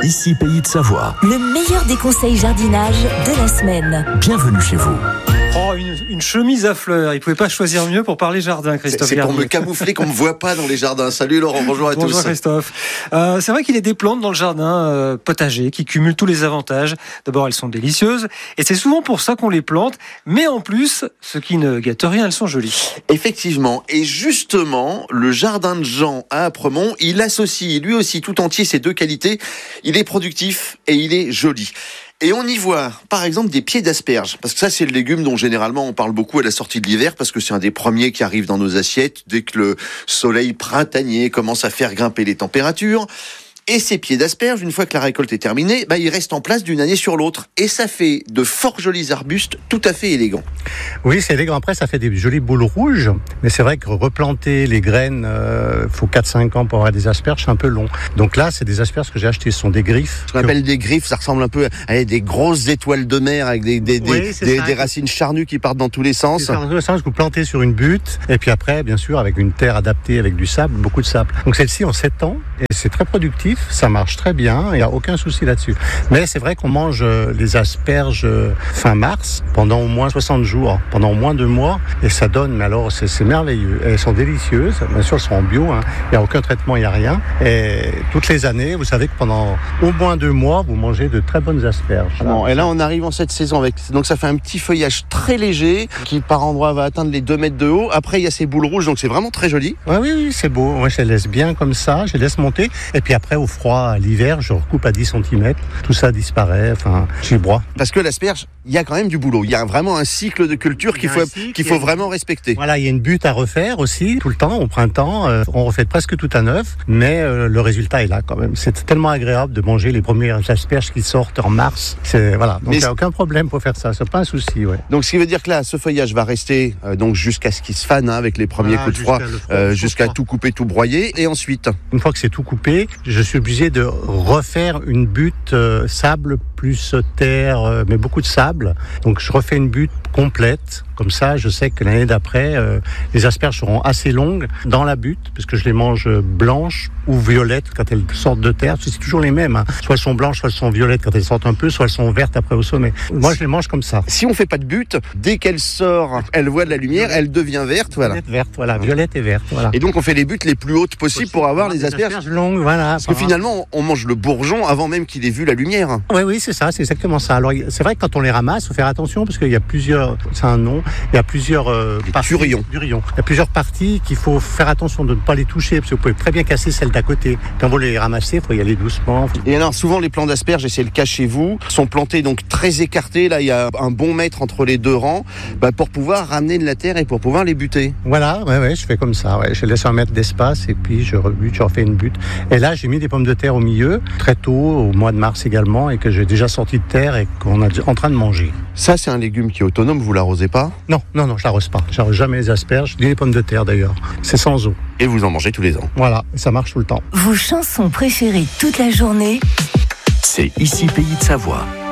Ici Pays de Savoie. Le meilleur des conseils jardinage de la semaine. Bienvenue chez vous. Oh, une chemise à fleurs. Il ne pouvait pas choisir mieux pour parler jardin, Christophe. C'est pour Garnier. me camoufler qu'on ne me voit pas dans les jardins. Salut Laurent, bonjour à tous. Bonjour Christophe. C'est vrai qu'il y a des plantes dans le jardin potager qui cumulent tous les avantages. D'abord, elles sont délicieuses et c'est souvent pour ça qu'on les plante. Mais en plus, ce qui ne gâte rien, elles sont jolies. Effectivement. Et justement, le jardin de Jean à Apremont, il associe lui aussi tout entier ces deux qualités. Il est productif et il est joli. Et on y voit, par exemple, des pieds d'asperges. Parce que ça, c'est le légume dont généralement on parle beaucoup à la sortie de l'hiver, parce que c'est un des premiers qui arrive dans nos assiettes dès que le soleil printanier commence à faire grimper les températures. Et ces pieds d'asperges, une fois que la récolte est terminée, ils restent en place d'une année sur l'autre. Et ça fait de fort jolis arbustes tout à fait élégants. Oui, c'est élégant. Après, ça fait des jolies boules rouges. Mais c'est vrai que replanter les graines, faut 4-5 ans pour avoir des asperges, c'est un peu long. Donc là, c'est des asperges que j'ai achetées. Ce sont des griffes. Ce qu'on appelle des griffes, ça ressemble un peu à des grosses étoiles de mer avec des racines charnues qui partent dans tous les sens. C'est dans tous les sens que vous plantez sur une butte. Et puis après, bien sûr, avec une terre adaptée, avec du sable, beaucoup de sable. Donc celle-ci, en 7 ans. Et c'est très productif. Ça marche très bien, il n'y a aucun souci là-dessus. Mais c'est vrai qu'on mange les asperges fin mars, pendant au moins 60 jours, pendant au moins 2 mois, et ça donne, mais alors c'est merveilleux. Elles sont délicieuses, bien sûr elles sont en bio, il n'y a aucun traitement, il n'y a rien. Et toutes les années, vous savez que pendant au moins 2 mois, vous mangez de très bonnes asperges. Bon, et là on arrive en cette saison avec, donc ça fait un petit feuillage très léger, qui par endroits va atteindre les 2 mètres de haut. Après il y a ces boules rouges, donc c'est vraiment très joli. Oui, c'est beau. Moi je les laisse bien comme ça, je les laisse monter, et puis après au froid, à l'hiver, je recoupe à 10 cm, tout ça disparaît, j'y broie. Parce que l'asperge, il y a quand même du boulot. Il y a vraiment un cycle de culture qu'il faut vraiment respecter. Voilà, il y a une butte à refaire aussi, tout le temps, au printemps. On refait presque tout à neuf, mais le résultat est là quand même. C'est tellement agréable de manger les premières asperges qui sortent en mars. Donc il n'y a aucun problème pour faire ça, c'est pas un souci. Ouais. Donc ce qui veut dire que là, ce feuillage va rester donc jusqu'à ce qu'il se fane avec les premiers coups de froid, jusqu'à tout couper, tout broyer. Et ensuite, une fois que c'est tout coupé, je suis obligé de refaire une butte sable plus terre, mais beaucoup de sable. Donc je refais une butte complète. Comme ça, je sais que l'année d'après, les asperges seront assez longues dans la butte, parce que je les mange blanches ou violettes quand elles sortent de terre. C'est toujours les mêmes. Soit elles sont blanches, soit elles sont violettes quand elles sortent un peu, soit elles sont vertes après au sommet. Moi, je les mange comme ça. Si on fait pas de butte, dès qu'elle sort, elle voit de la lumière, elle devient verte. Voilà. Violette et verte. Voilà. Et donc on fait les buttes les plus hautes possibles pour avoir les asperges longues. Voilà. Parce que finalement, on mange le bourgeon avant même qu'il ait vu la lumière. Oui, c'est ça, c'est exactement ça. Alors c'est vrai que quand on les ramasse, il faut faire attention parce qu'il y a plusieurs, c'est un nom, il y a plusieurs durillons. Il y a plusieurs parties qu'il faut faire attention de ne pas les toucher parce que vous pouvez très bien casser celles d'à côté. Quand vous les ramassez, il faut y aller doucement. Et alors souvent les plants d'asperges, et c'est le cas chez vous, sont plantés donc très écartés. Là, il y a un bon mètre entre les 2 rangs pour pouvoir ramener de la terre et pour pouvoir les buter. Voilà, je fais comme ça. Je laisse 1 mètre d'espace et puis je rebute, je refais une butte. Et là, j'ai mis des pommes de terre au milieu, très tôt, au mois de mars également, et que j'ai déjà sorti de terre et qu'on est en train de manger. Ça, c'est un légume qui est autonome, vous l'arrosez pas ? Non, je l'arrose pas. J'arrose jamais les asperges, ni les pommes de terre d'ailleurs. C'est sans eau. Et vous en mangez tous les ans. Voilà, ça marche tout le temps. Vos chansons préférées toute la journée, c'est Ici Pays de Savoie.